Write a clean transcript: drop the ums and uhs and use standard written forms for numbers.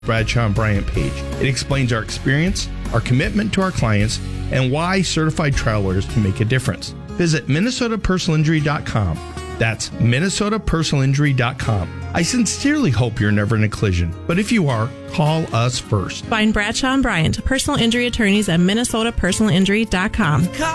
Bradshaw and Bryant page. It explains our experience, our commitment to our clients, and why certified trial lawyers can make a difference. Visit MinnesotaPersonalInjury.com. That's MinnesotaPersonalInjury.com. I sincerely hope you're never in a collision, but if you are, call us first. Find Bradshaw and Bryant, personal injury attorneys at MinnesotaPersonalInjury.com.